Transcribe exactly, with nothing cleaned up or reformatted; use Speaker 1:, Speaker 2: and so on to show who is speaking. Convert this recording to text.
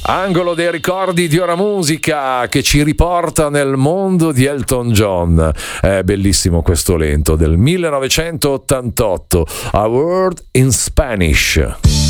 Speaker 1: Angolo dei ricordi di Ora Musica che ci riporta nel mondo di Elton John. È bellissimo questo lento del millenovecentottantotto, A Word in Spanish.